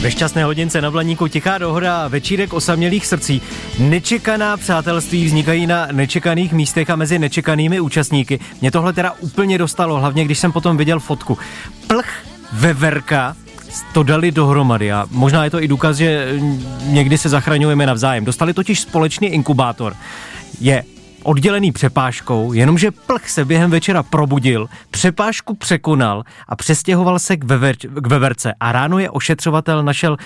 Ve šťastné hodince na Blaníku tichá dohoda, večírek osamělých srdcí. Nečekaná přátelství vznikají na nečekaných místech a mezi nečekanými účastníky. Mě tohle teda úplně dostalo, hlavně když jsem potom viděl fotku. Plch, veverka, to dali dohromady a možná je to i důkaz, že někdy se zachraňujeme navzájem. Dostali totiž společný inkubátor. Je oddělený přepážkou, jenomže plch se během večera probudil, přepážku překonal a přestěhoval se k veverce a ráno je ošetřovatel našel